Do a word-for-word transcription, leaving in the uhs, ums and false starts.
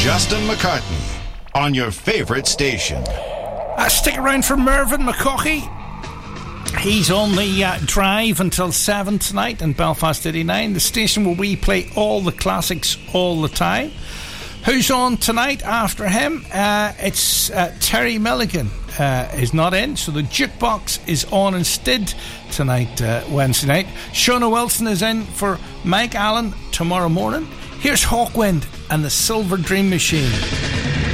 Justin McCartney on your favorite station. Uh, stick around for Mervyn McCaughey. He's on the uh, drive until seven tonight in Belfast eighty-nine, the station where we play all the classics all the time. Who's on tonight after him? Uh, it's uh, Terry Milligan uh, is not in, so the jukebox is on instead tonight, uh, Wednesday night. Shona Wilson is in for Mike Allen tomorrow morning. Here's Hawkwind and the Silver Dream Machine.